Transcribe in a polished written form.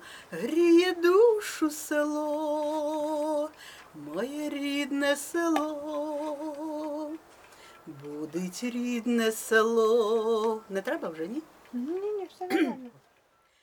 гріє душу село, моє рідне село, будить рідне село. Не треба вже, ні? Ні, все нормально.